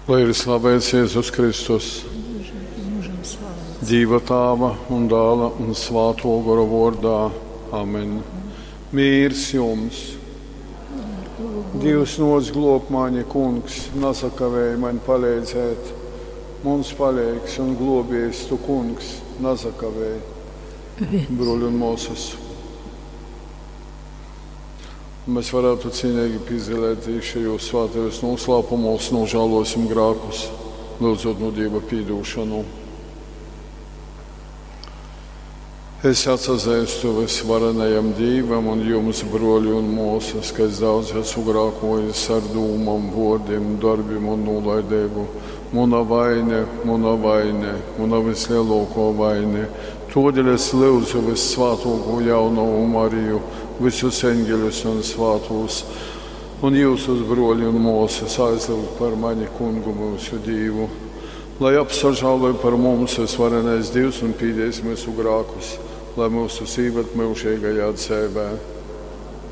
Lai ir slavēts Jēzus Kristus, Dieva Tēva un Dēla un Svēto Gara vārdā. Amen. Mīrs jums! Dievs nos glob mani, kungs, nasakavēja man palīdzēt. Mums palīgs un globies tu, kungs, nasakavēja. Broļi un mūsas. Mēs varētu cienīgi pīzelēt šajos svētajos noslēpumos, nožēlosim grēkus, lūdzot no Dieva pīdūšanu. Es atsazīstu visvarenajam Dievam un jums, broļi un mūsas, ka es daudz esmu grēkojis ar dūmam, vārdiem, darbiem un nolaidību. Mana vaine, mana vislielākā vaine. Tādēļ es lūdzu vissvētāko jauno Mariju, visus eņģeļus un svētos, un jūsus broļi un mūsas aizlūgt par mani kungu mūsu Dievu, lai apsažāloja par mums visvarenais Dievs un pīdēs mūsu grēkus, lai mūsu sīvat mūžīgajā dzīvē.